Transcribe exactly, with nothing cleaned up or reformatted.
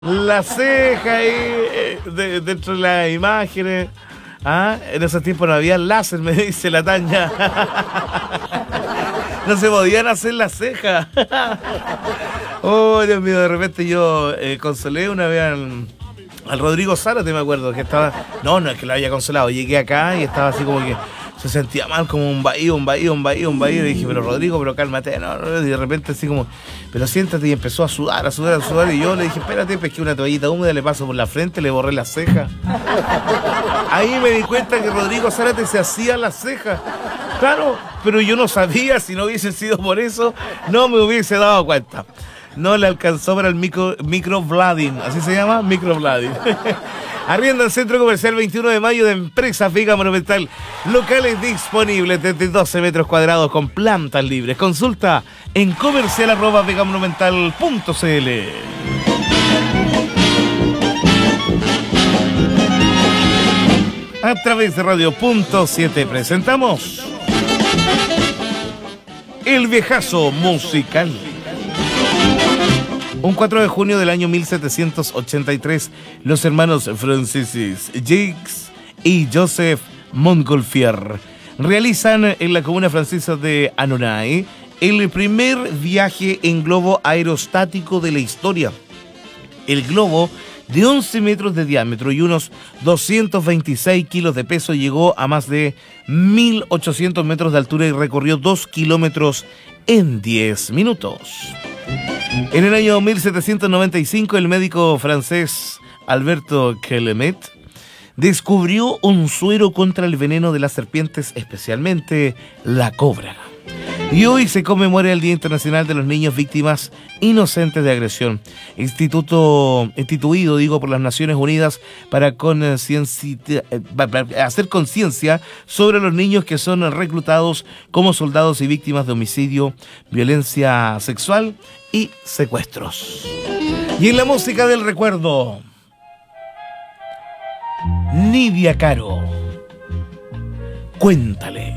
La ceja ahí, eh, de, dentro de las imágenes. ¿Ah? En esos tiempos no había láser, me dice la Tania. No se podían hacer las cejas. Oh, Dios mío, de repente yo eh, consolé una vez al, al Rodrigo Zárate, me acuerdo, que estaba... No, no es que lo había consolado, llegué acá y estaba así como que se sentía mal, como un vaído, un vaído, un vaído, un vaído. Y dije, pero Rodrigo, pero cálmate, no, no. Y de repente así como, pero siéntate, y empezó a sudar, a sudar, a sudar. Y yo le dije, espérate, pesqué una toallita húmeda, le paso por la frente, le borré las cejas. Ahí me di cuenta que Rodrigo Zárate se hacía las cejas. Claro, pero yo no sabía, si no hubiese sido por eso, no me hubiese dado cuenta. No le alcanzó para el micro, microblading, ¿así se llama? Microblading. Arrienda el Centro Comercial veintiuno de mayo de Empresa Vega Monumental. Locales disponibles desde doce metros cuadrados con plantas libres. Consulta en comercial arroba vegamonumental punto cl. A través de Radio Punto siete presentamos El Viejazo Musical. Un cuatro de junio del año mil setecientos ochenta y tres, los hermanos Francis Jacques y Joseph Montgolfier realizan en la comuna francesa de Annonay el primer viaje en globo aerostático de la historia. El globo, de once metros de diámetro y unos doscientos veintiséis kilos de peso, llegó a más de mil ochocientos metros de altura y recorrió dos kilómetros en diez minutos. En el año mil setecientos noventa y cinco, el médico francés Alberto Quelemet descubrió un suero contra el veneno de las serpientes, especialmente la cobra. Y hoy se conmemora el Día Internacional de los Niños Víctimas Inocentes de Agresión, instituto, instituido, digo, por las Naciones Unidas para, para hacer conciencia sobre los niños que son reclutados como soldados y víctimas de homicidio, violencia sexual y secuestros. Y en la música del recuerdo, Nidia Caro, Cuéntale.